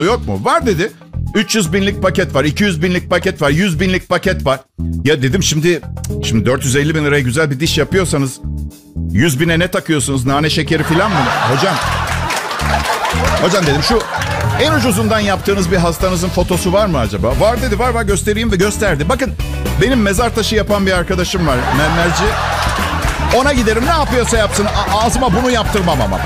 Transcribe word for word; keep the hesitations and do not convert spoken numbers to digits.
Yok mu? Var dedi. üç yüz binlik paket var, iki yüz binlik paket var, yüz binlik paket var. Ya dedim şimdi şimdi dört yüz elli bin liraya güzel bir diş yapıyorsanız yüz bine ne takıyorsunuz? Nane şekeri falan mı? Hocam, hocam dedim şu en ucuzundan yaptığınız bir hastanızın fotosu var mı acaba? Var dedi, var var göstereyim ve gösterdi. Bakın benim mezar taşı yapan bir arkadaşım var, mermerci. Ona giderim, ne yapıyorsa yapsın, A- ağzıma bunu yaptırmam ama.